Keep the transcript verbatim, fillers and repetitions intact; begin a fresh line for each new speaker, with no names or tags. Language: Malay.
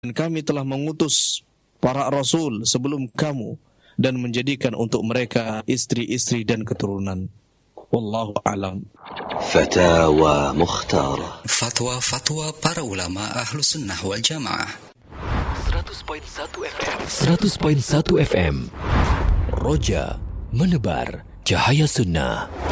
Dan kami telah mengutus para rasul sebelum kamu dan menjadikan untuk mereka istri-istri dan keturunan. Wallahu a'lam.
Fatawa Mukhtara.
Fatwa-fatwa para ulama Ahlu Sunnah wal Jamaah.
seratus perpuluhan satu F M. seratus perpuluhan satu F M. Roja menebar cahaya sunnah.